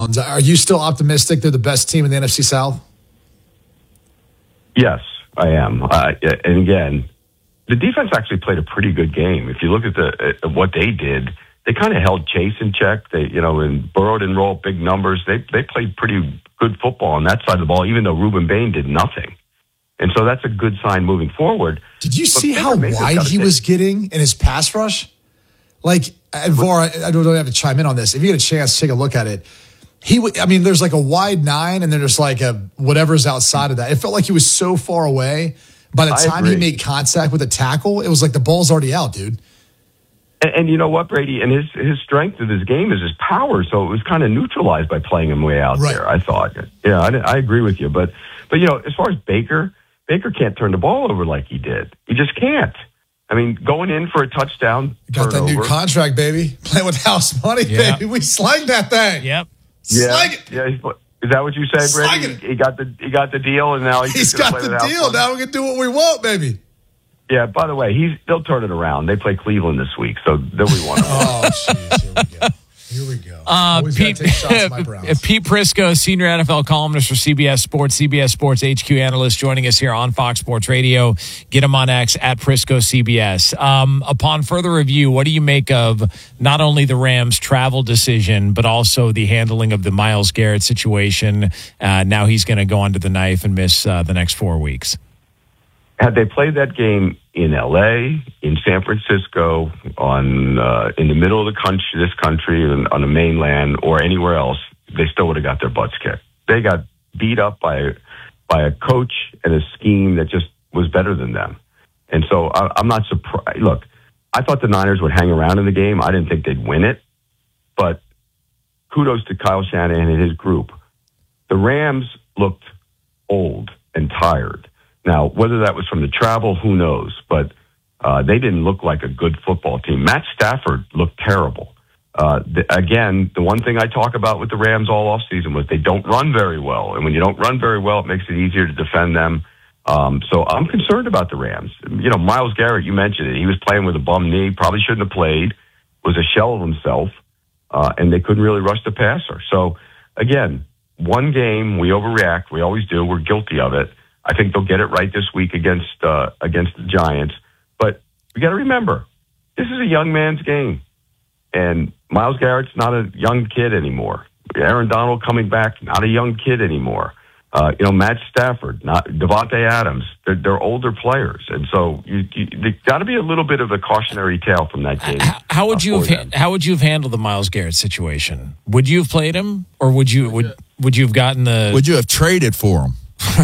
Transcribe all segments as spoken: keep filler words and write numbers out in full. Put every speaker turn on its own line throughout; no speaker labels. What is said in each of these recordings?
Browns. Are you still optimistic they're the best team in the N F C South?
Yes, I am. Uh, and again, the defense actually played a pretty good game. If you look at the at what they did, they kind of held Chase in check. They, you know, and Burrow didn't roll big numbers. They they played pretty good football on that side of the ball, even though Ruben Bain did nothing. And so that's a good sign moving forward.
Did you
But
see
Baker
how
Mayfield's
wide
gotta
he
take-
was getting in his pass rush? Like, and Var, I I don't have to chime in on this. If you get a chance, take a look at it. He, w- I mean, there's like a wide nine, and then there's like a whatever's outside of that. It felt like he was so far away. By the
I
time he
agree.
made contact with the tackle, it was like the ball's already out, dude.
And, and you know what, Brady? And his his strength of his game is his power, so it was kind of neutralized by playing him way out
Right.
there. I thought, yeah, I, I agree with you. But but you know, as far as Baker, Baker can't turn the ball over like he did. He just can't. I mean, going in for a touchdown,
Got that new
turnover.
contract, baby. Playing with house money,
Yeah.
baby. We slanged that thing.
Yep.
Yeah,
Slang it.
yeah. He's, is that what you say,
Slanging
Brady?
it.
He, he got the he got the deal, and now he's,
He's
just gonna
got
play
the
with house
deal.
money.
Now we can do what we want, baby.
Yeah. By the way, he's they'll turn it around. They play Cleveland this week, so they'll be one.
Oh, jeez. Here we go. Here we go.
Uh,
Always gotta
Pete,
take shots at my Browns.
Pete Prisco, senior N F L columnist for C B S Sports, C B S Sports H Q analyst, joining us here on Fox Sports Radio. Get him on X at Prisco C B S. Um, upon further review, what do you make of not only the Rams' travel decision, but also the handling of the Myles Garrett situation? Uh, now he's going to go under the knife and miss uh, the next four weeks.
Had they played that game in L A, in San Francisco, on uh, in the middle of the country, this country, and on the mainland, or anywhere else, they still would have got their butts kicked. They got beat up by by a coach and a scheme that just was better than them. And so I, I'm not surprised. Look, I thought the Niners would hang around in the game. I didn't think they'd win it, but kudos to Kyle Shanahan and his group. The Rams looked old and tired. Now, whether that was from the travel, who knows? But uh, they didn't look like a good football team. Matt Stafford looked terrible. Uh, the, again, the one thing I talk about with the Rams all offseason was they don't run very well. And when you don't run very well, it makes it easier to defend them. Um, so I'm concerned about the Rams. You know, Myles Garrett, you mentioned it. He was playing with a bum knee, probably shouldn't have played, was a shell of himself, uh, and they couldn't really rush the passer. So, again, one game, we overreact. We always do. We're guilty of it. I think they'll get it right this week against uh, against the Giants. But we got to remember, this is a young man's game. And Myles Garrett's not a young kid anymore. Aaron Donald coming back, not a young kid anymore. Uh, you know, Matt Stafford, not Devontae Adams. They're, they're older players. And so you, you, there's got to be a little bit of a cautionary tale from that game.
How, how would
uh,
you have
for
ha-
them.
how would you have handled the Myles Garrett situation? Would you have played him, or would you would would you have gotten the?
Would you have traded for him?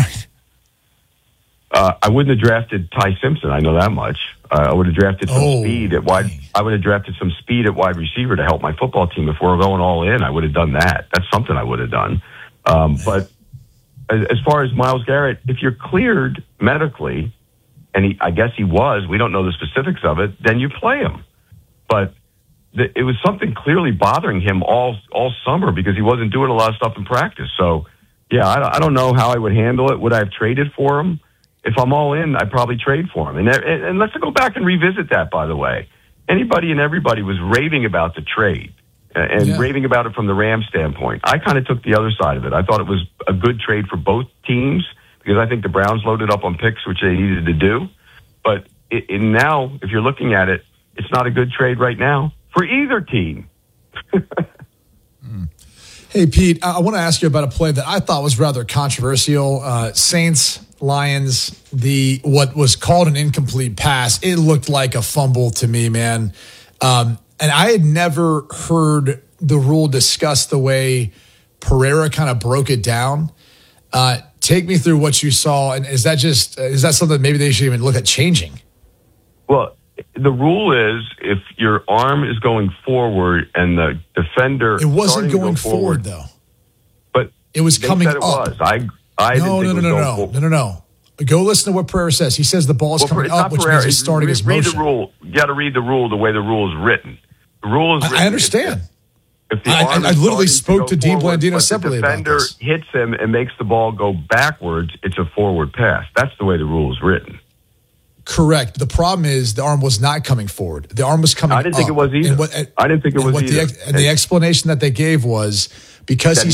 Uh, I wouldn't have drafted Ty Simpson. I know that much. Uh, I would have drafted some
Oh,
speed at wide.
dang.
I would have drafted some speed at wide receiver to help my football team. If we're going all in, I would have done that. That's something I would have done. Um, but as, as far as Myles Garrett, if you're cleared medically, and he, I guess he was, we don't know the specifics of it, then you play him. But the, it was something clearly bothering him all all summer because he wasn't doing a lot of stuff in practice. So, yeah, I, I don't know how I would handle it. Would I have traded for him? If I'm all in, I'd probably trade for him. And, and, and let's go back and revisit that, by the way. Anybody and everybody was raving about the trade uh, and
Yeah.
raving about it from the Rams standpoint. I kind of took the other side of it. I thought it was a good trade for both teams because I think the Browns loaded up on picks, which they needed to do. But it, it now, if you're looking at it, it's not a good trade right now for either team.
Hey, Pete, I, I want to ask you about a play that I thought was rather controversial. Uh, Saints, Lions, the what was called an incomplete pass. It looked like a fumble to me, man. Um, and I had never heard the rule discussed the way Pereira kind of broke it down. Uh, take me through what you saw, and is that just is that something maybe they should even look at changing?
Well, the rule is if your arm is going forward and the defender
It wasn't
starting to
going
go
forward, though.
but
It was
they
coming
said it
up.
was. I I
No,
didn't
no,
think
no,
it was
no,
going
no,
forward.
no, no, no. Go listen to what Pereira says. He says the ball is
Well,
coming
it's
up,
not
which
Pereira.
means he's starting
read,
his
read
motion.
the rule. You got to read the rule the way the rule is written. The rule is
I-
written.
I understand.
If, if the
I-
arm
I
is
literally
starting
spoke
go
to Dean
forward,
Blandino
but
separately
the
about
defender
this.
hits him and makes the ball go backwards, it's a forward pass. That's the way the rule is written.
Correct. The problem is the arm was not coming forward. The arm was coming up.
I didn't think it was either.
And what-
I didn't think it
and
was
what the
either.
ex- and the explanation that they gave was because
That
he